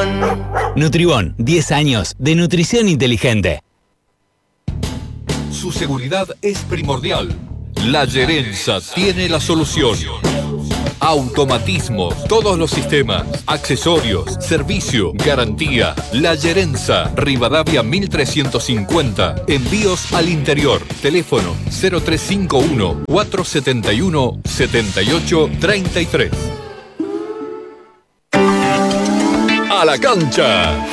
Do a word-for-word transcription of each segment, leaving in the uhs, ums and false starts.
Nutribón. Nutribón, diez años de nutrición inteligente. Su seguridad es primordial. La Gerenza tiene la solución. Automatismos, todos los sistemas, accesorios, servicio, garantía. La Gerenza, Rivadavia mil trescientos cincuenta. Envíos al interior. Teléfono cero tres cinco uno, cuatro siete uno, siete ocho tres tres. A la cancha.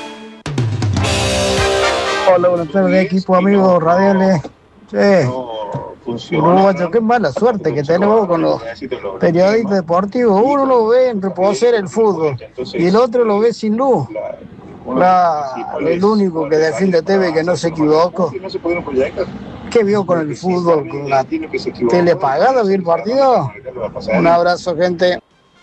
Hola, buenas tardes, equipo, amigos radiales. Che, uruguayo, qué mala suerte que tenemos con los periodistas deportivos. Uno lo ve en reposer el fútbol y el otro lo ve sin luz. La, el único que defiende T V que no se equivocó. ¿Qué vio con el fútbol? ¿Con la tele apagada? ¿Vio el partido? Un abrazo, gente.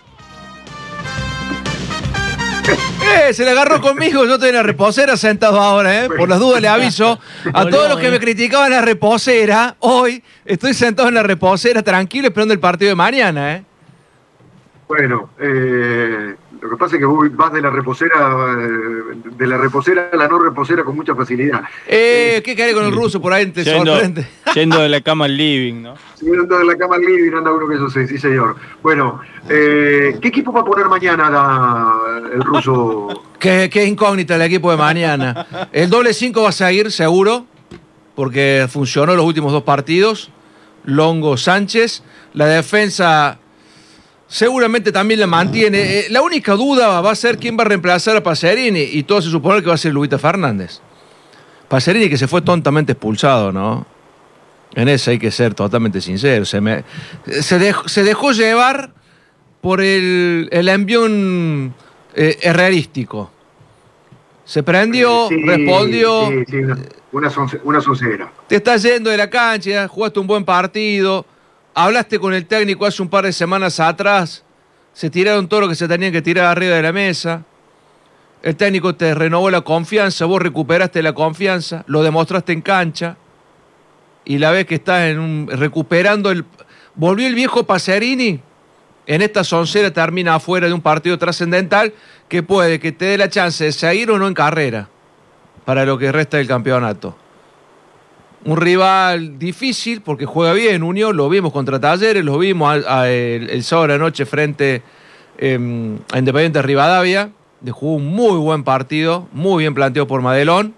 Eh, se le agarró conmigo, yo estoy en la reposera sentado ahora, ¿eh? Por las dudas le aviso a todos los que me criticaban la reposera, hoy estoy sentado en la reposera tranquilo esperando el partido de mañana, ¿eh? Bueno, eh, lo que pasa es que vos vas de la reposera, de la reposera a la no reposera con mucha facilidad. Eh, ¿qué querés con el ruso por ahí? Te yendo, sorprende. Yendo de la cama al living, ¿no? Yendo de la cama al living, anda uno que eso sí, sí señor. Bueno, eh, ¿qué equipo va a poner mañana la, el ruso? Qué, qué incógnita el equipo de mañana. El doble cinco va a seguir, seguro, porque funcionó los últimos dos partidos. Longo, Sánchez. La defensa seguramente también la mantiene. Eh, la única duda va a ser quién va a reemplazar a Pacerini, y todo se supone que va a ser Luita Fernández. Pacerini, que se fue tontamente expulsado, ¿no? En ese hay que ser totalmente sincero. Se, me, se, dejó, se dejó llevar por el, el envión eh, herrerístico. Se prendió, sí, respondió. Sí, sí, una, una soncera. Te estás yendo de la cancha, jugaste un buen partido. Hablaste con el técnico hace un par de semanas atrás, se tiraron todo lo que se tenían que tirar arriba de la mesa, el técnico te renovó la confianza, vos recuperaste la confianza, lo demostraste en cancha, y la vez que estás en un, recuperando el... Volvió el viejo Pacerini, en esta soncera termina afuera de un partido trascendental que puede que te dé la chance de seguir o no en carrera para lo que resta del campeonato. Un rival difícil porque juega bien, Unión, lo vimos contra Talleres, lo vimos a, a el, el sábado de la noche frente eh, a Independiente Rivadavia, de jugó un muy buen partido, muy bien planteado por Madelón.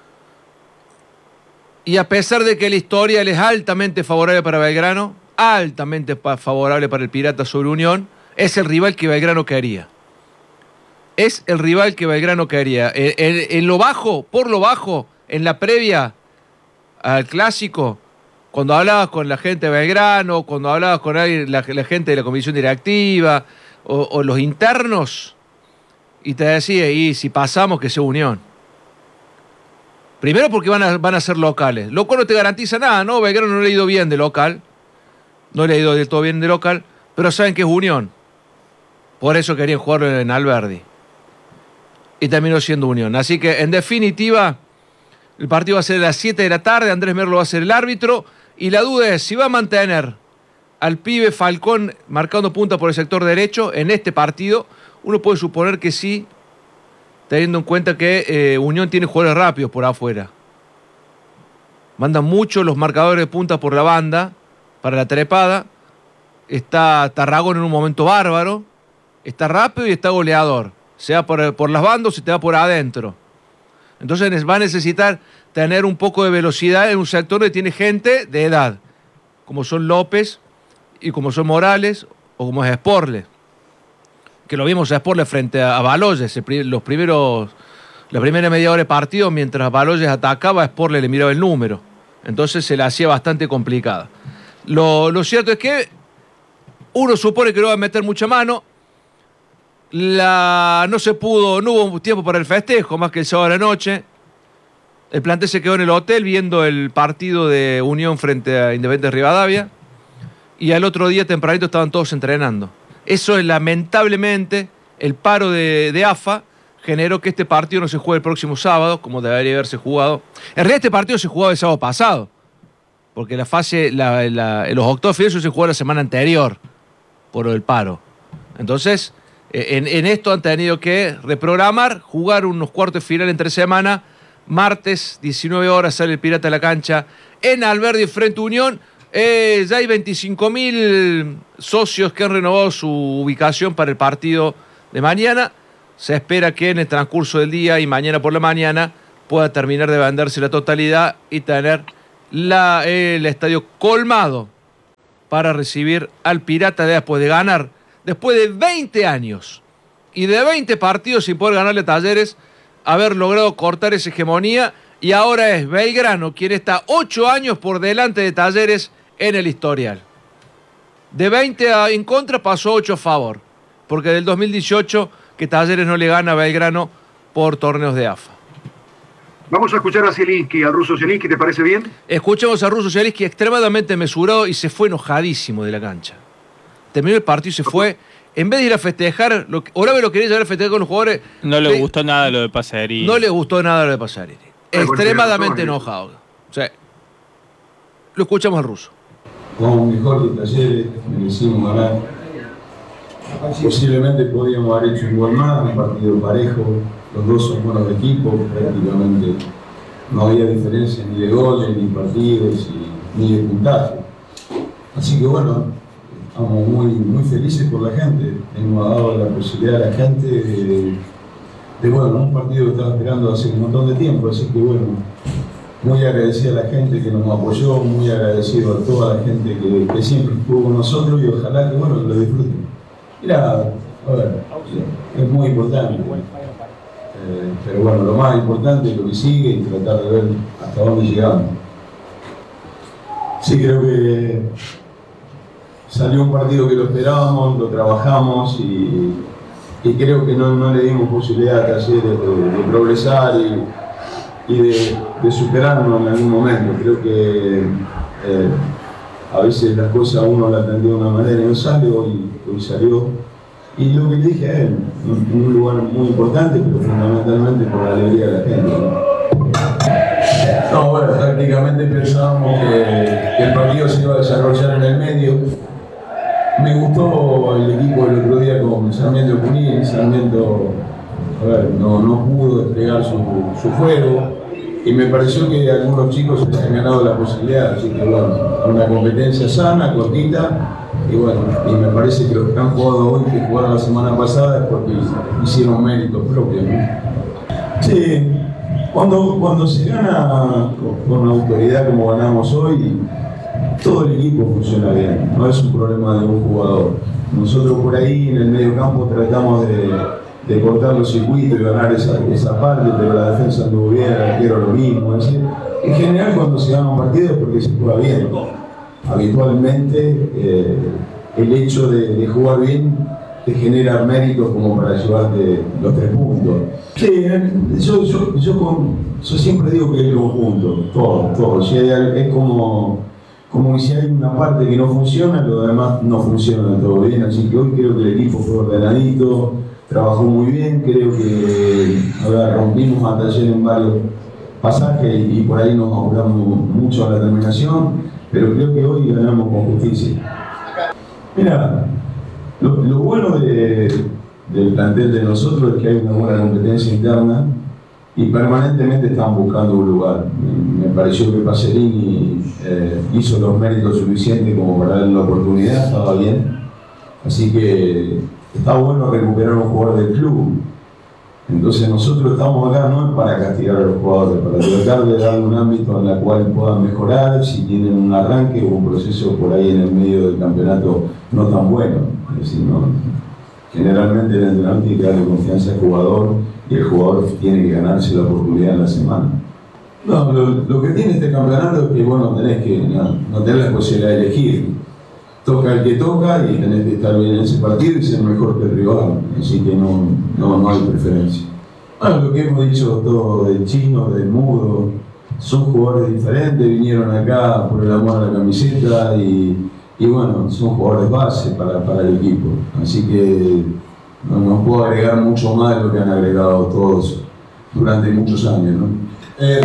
Y a pesar de que la historia es altamente favorable para Belgrano, altamente favorable para el Pirata sobre Unión, es el rival que Belgrano quería. Es el rival que Belgrano quería. En, en, en lo bajo, por lo bajo, en la previa al clásico, cuando hablabas con la gente de Belgrano, cuando hablabas con alguien, la, la gente de la comisión directiva o, o los internos, y te decía, y si pasamos, que sea Unión. Primero porque van a, van a ser locales. Lo cual no te garantiza nada, ¿no? Belgrano no le ha ido bien de local, no le ha ido del todo bien de local, pero saben que es Unión. Por eso querían jugarlo en Alberdi. Y terminó siendo Unión. Así que, en definitiva, el partido va a ser a las siete de la tarde, Andrés Merlo va a ser el árbitro, y la duda es si va a mantener al pibe Falcón marcando punta por el sector derecho en este partido. Uno puede suponer que sí, teniendo en cuenta que eh, Unión tiene jugadores rápidos por afuera. Mandan mucho los marcadores de punta por la banda, para la trepada. Está Tarragón en un momento bárbaro, está rápido y está goleador, sea por, por las bandas o te va por adentro. Entonces va a necesitar tener un poco de velocidad en un sector donde tiene gente de edad, como son López y como son Morales o como es Sporle, que lo vimos a Sporle frente a Baloyes, los primeros, la primera media hora de partido, mientras Baloyes atacaba, a Sporle le miraba el número, entonces se la hacía bastante complicada. Lo, lo cierto es que uno supone que no va a meter mucha mano. La, no se pudo, no hubo tiempo para el festejo, más que el sábado de la noche. El plantel se quedó en el hotel viendo el partido de Unión frente a Independiente Rivadavia. Y al otro día tempranito estaban todos entrenando. Eso es lamentablemente, el paro de, de A F A generó que este partido no se juegue el próximo sábado, como debería haberse jugado. En realidad este partido se jugaba el sábado pasado, porque la fase, la, la, los octavos finales se jugó la semana anterior, por el paro. Entonces... En, en esto han tenido que reprogramar, jugar unos cuartos de final entre semana. Martes, diecinueve horas, sale el Pirata a la cancha en Alberdi frente a Unión. Eh, ya hay veinticinco mil socios que han renovado su ubicación para el partido de mañana. Se espera que en el transcurso del día y mañana por la mañana pueda terminar de venderse la totalidad y tener la, el estadio colmado para recibir al Pirata después de ganar, después de veinte años y de veinte partidos sin poder ganarle a Talleres, haber logrado cortar esa hegemonía, y ahora es Belgrano quien está ocho años por delante de Talleres en el historial. De veinte a, en contra pasó ocho a favor, porque del dos mil dieciocho que Talleres no le gana a Belgrano por torneos de A F A. Vamos a escuchar a Zielinski, al ruso Zielinski, ¿te parece bien? Escuchamos a Russo Zielinski extremadamente mesurado y se fue enojadísimo de la cancha. Terminó el partido y se fue. En vez de ir a festejar, lo que, Orave lo quería llevar a festejar con los jugadores. No le de, gustó nada lo de Pasarini. No le gustó nada lo de Pasarini. Extremadamente enojado. O sea, lo escuchamos al ruso. Jugamos mejor que Talleres, merecimos ganar. Posiblemente podíamos haber hecho un gol más, un partido parejo. Los dos son buenos equipos, prácticamente no había diferencia ni de goles, ni partidos, ni de puntaje. Así que bueno, estamos muy, muy felices por la gente. Hemos dado la posibilidad a la gente de, de bueno, un partido que estaba esperando hace un montón de tiempo. Así que bueno, muy agradecido a la gente que nos apoyó, muy agradecido a toda la gente que, que siempre estuvo con nosotros, y ojalá que bueno, lo disfruten. Mira, a ver, es muy importante. Eh, pero bueno, lo más importante es lo que sigue y tratar de ver hasta dónde llegamos. Sí, creo que salió un partido que lo esperábamos, lo trabajamos y, y creo que no, no le dimos posibilidad a Talleres de, de progresar y, y de, de superarnos en algún momento. Creo que eh, a veces las cosas uno las plantea de una manera y no sale, hoy, hoy salió. Y lo que le dije a él, un, un lugar muy importante, pero fundamentalmente por la alegría de la gente. No, bueno, prácticamente pensábamos que, que el partido se iba a desarrollar en el medio. Me gustó el equipo el otro día con Sarmiento Junín. Sarmiento, a ver, no, no pudo desplegar su, su juego. Y me pareció que algunos chicos se han ganado la posibilidad, así que bueno, una competencia sana, cortita. Y bueno, y me parece que los que han jugado hoy, que jugaron la semana pasada, es porque hicieron méritos propios, ¿no? Sí, cuando, cuando se gana con, con autoridad como ganamos hoy, todo el equipo funciona bien, no es un problema de un jugador. Nosotros por ahí en el medio campo tratamos de, de cortar los circuitos y ganar esa, esa parte, pero la defensa anduvo bien, el arquero lo mismo. Es decir, en general cuando se gana un partido es porque se juega bien. Habitualmente eh, el hecho de, de jugar bien te genera méritos como para llevarte los tres puntos. Sí, yo, yo, yo, con, yo siempre digo que es el conjunto, todo, todo. Si hay, es como, como si hay una parte que no funciona, lo demás no funciona todo bien. Así que hoy creo que el equipo fue ordenadito, trabajó muy bien, creo que a ver, rompimos a Talleres en varios pasajes y, y por ahí nos ahorramos mucho a la terminación. Pero creo que hoy ganamos con justicia. Mira, lo, lo bueno de, del plantel de nosotros es que hay una buena competencia interna y permanentemente están buscando un lugar. Me, me pareció que Pacerini eh, hizo los méritos suficientes como para darle la oportunidad, estaba bien. Así que está bueno recuperar un jugador del club. Entonces nosotros estamos acá no es para castigar a los jugadores, para tratar de dar un ámbito en el cual puedan mejorar, si tienen un arranque o un proceso por ahí en el medio del campeonato no tan bueno. Es decir, ¿no? Generalmente el entrenador tiene que darle confianza al jugador y el jugador tiene que ganarse la oportunidad en la semana. No, lo, lo que tiene este campeonato es que bueno, tenés que, no, no tenés la posibilidad de elegir. Toca el que toca y tenés que estar bien en ese partido y ser mejor que el rival, así que no, no, no hay preferencia. Bueno, lo que hemos dicho todo del Chino, del Mudo, son jugadores diferentes, vinieron acá por el amor a la camiseta y, y bueno, son jugadores base para, para el equipo, así que no, no puedo agregar mucho más de lo que han agregado todos durante muchos años, ¿no? Eh,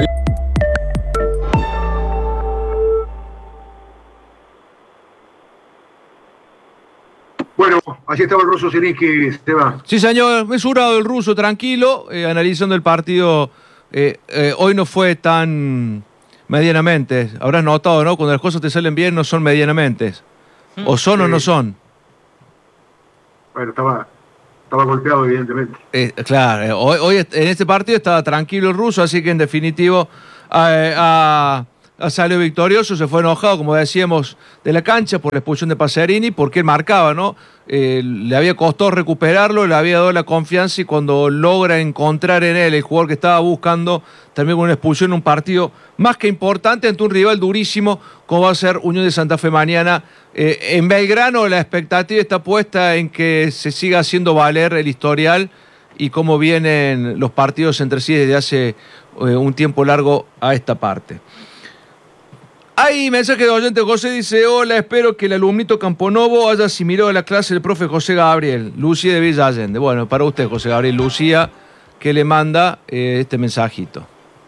Bueno, allí estaba el ruso Zielinski, se va. Sí, señor, mesurado el ruso, tranquilo, eh, analizando el partido. Eh, eh, hoy no fue tan medianamente. Habrás notado, ¿no? Cuando las cosas te salen bien, no son medianamente. O son sí. o no son. Bueno, estaba, estaba golpeado, evidentemente. Eh, claro, eh, hoy, hoy en este partido estaba tranquilo el ruso, así que en definitivo eh, ha, ha salido victorioso. Se fue enojado, como decíamos, de la cancha por la expulsión de Pacerini, porque él marcaba, ¿no? Eh, le había costado recuperarlo, le había dado la confianza, y cuando logra encontrar en él el jugador que estaba buscando, también con una expulsión en un partido más que importante ante un rival durísimo como va a ser Unión de Santa Fe mañana. Eh, en Belgrano la expectativa está puesta en que se siga haciendo valer el historial y cómo vienen los partidos entre sí desde hace eh, un tiempo largo a esta parte. Hay mensaje de oyente. José dice: hola, espero que el alumnito Camponovo haya asimilado la clase del profe José Gabriel. Lucía de Villa Allende. Bueno, para usted, José Gabriel. Lucía, que le manda eh, este mensajito.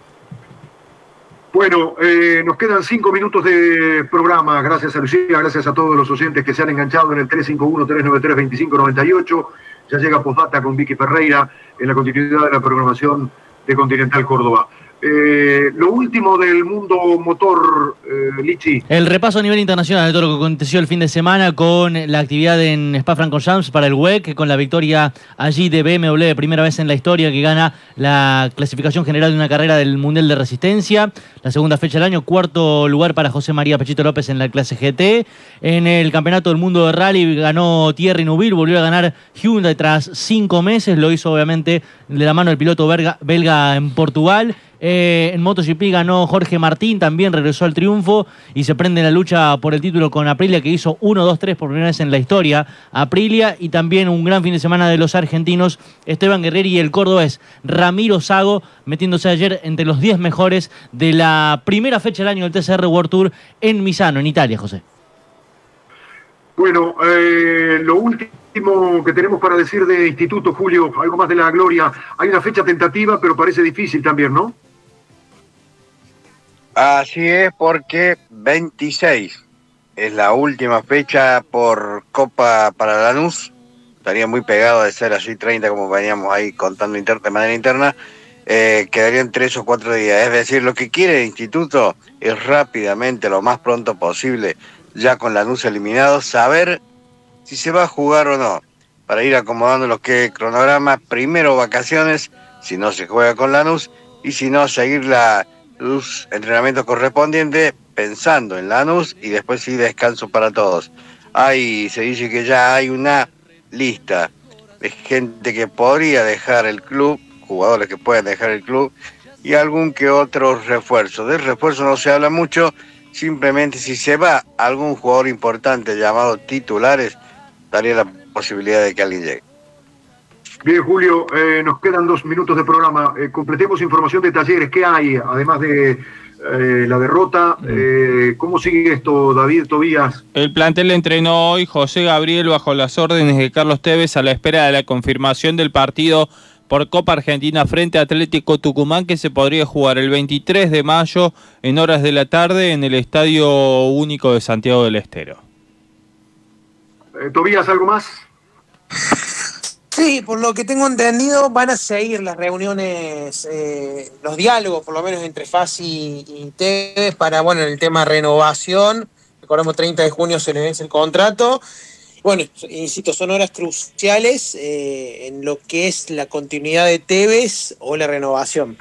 Bueno, eh, nos quedan cinco minutos de programa. Gracias a Lucía, gracias a todos los oyentes que se han enganchado en el tres cinco uno, tres nueve tres, dos cinco nueve ocho. Ya llega Postdata con Vicky Ferreira en la continuidad de la programación de Continental Córdoba. Eh, lo último del mundo motor, eh, Lichi. El repaso a nivel internacional de todo lo que aconteció el fin de semana con la actividad en Spa-Francorchamps para el W E C, con la victoria allí de B M W, primera vez en la historia que gana la clasificación general de una carrera del Mundial de Resistencia. La segunda fecha del año, cuarto lugar para José María Pechito López en la clase G T. En el Campeonato del Mundo de Rally ganó Thierry Neuville, volvió a ganar Hyundai tras cinco meses, lo hizo obviamente de la mano del piloto belga, belga en Portugal. Eh, en MotoGP ganó Jorge Martín, también regresó al triunfo y se prende en la lucha por el título con Aprilia, que hizo uno dos tres por primera vez en la historia. Aprilia, y también un gran fin de semana de los argentinos Esteban Guerrero y el cordobés Ramiro Sago, metiéndose ayer entre los diez mejores de la primera fecha del año del T C R World Tour en Misano, en Italia, José. Bueno, eh, lo último que tenemos para decir de Instituto, Julio, algo más de la gloria. Hay una fecha tentativa, pero parece difícil también, ¿no? Así es, porque veintiséis es la última fecha por Copa para Lanús. Estaría muy pegado de ser así treinta, como veníamos ahí contando inter de manera interna. Eh, quedarían tres o cuatro días. Es decir, lo que quiere el Instituto es rápidamente, lo más pronto posible, ya con Lanús eliminado, saber si se va a jugar o no, para ir acomodando lo que es cronograma. Primero vacaciones, si no se juega con Lanús, y si no, seguir la los entrenamientos correspondientes pensando en Lanús, y después sí descanso para todos. Hay, se dice que ya hay una lista de gente que podría dejar el club, jugadores que pueden dejar el club, y algún que otro refuerzo. Del refuerzo no se habla mucho, simplemente si se va algún jugador importante llamado titulares, daría la posibilidad de que alguien llegue. Bien, Julio, eh, nos quedan dos minutos de programa. Eh, completemos información de Talleres. ¿Qué hay, además de eh, la derrota? Eh, ¿Cómo sigue esto, David Tobías? El plantel entrenó hoy José Gabriel bajo las órdenes de Carlos Tevez, a la espera de la confirmación del partido por Copa Argentina frente a Atlético Tucumán, que se podría jugar el veintitrés de mayo en horas de la tarde en el Estadio Único de Santiago del Estero. Eh, Tobías, ¿algo más? Sí, por lo que tengo entendido, van a seguir las reuniones, eh, los diálogos, por lo menos entre Fassi y Tevez, para, bueno, el tema renovación. Recordemos, treinta de junio se le vence el contrato. Bueno, insisto, son horas cruciales eh, en lo que es la continuidad de Tevez o la renovación.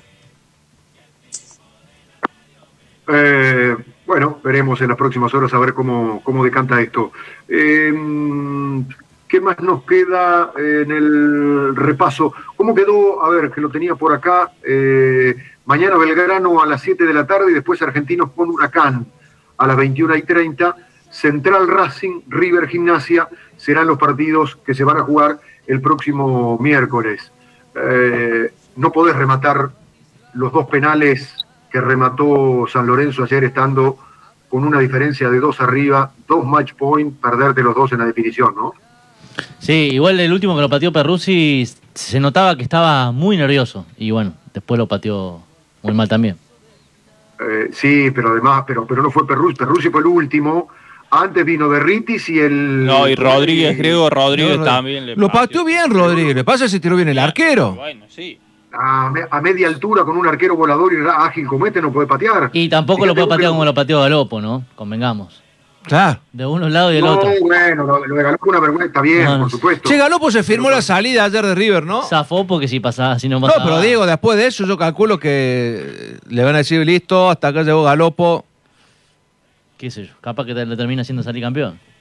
Eh, bueno, veremos en las próximas horas a ver cómo, cómo decanta esto. Eh, ¿Qué más nos queda en el repaso? ¿Cómo quedó? A ver, que lo tenía por acá. Eh, mañana Belgrano a las siete de la tarde y después Argentinos con Huracán a las veintiuna y treinta. Central Racing, River Gimnasia serán los partidos que se van a jugar el próximo miércoles. Eh, no podés rematar los dos penales que remató San Lorenzo ayer estando con una diferencia de dos arriba, dos match point, perderte los dos en la definición, ¿no? Sí, igual el último que lo pateó Perruzzi se notaba que estaba muy nervioso y bueno, después lo pateó muy mal también. Eh, sí, pero además, pero, pero no fue Perruzzi, Perruzzi fue el último. Antes vino Berritis y el... No, y Rodríguez, Grego Rodríguez No, no. también le Lo pateó bien Rodríguez. Lo que pasa es que se tiró bien el arquero. Bueno, sí. A, me- a media altura con un arquero volador y ágil como este no puede patear. Y tampoco lo Fíjate puede vos patear que- como lo pateó Galopo, ¿no? Convengamos. Claro. De uno lado y del No, otro. bueno, lo, lo de Galopo una vergüenza, está bien, No, no. por supuesto. Che, Galopo se firmó la salida ayer de River, ¿no? Zafó porque si pasaba, si no No, pasaba. pero digo, después de eso yo calculo que le van a decir, listo, hasta acá llegó Galopo. Qué sé yo, capaz que te- le termina haciendo salir campeón.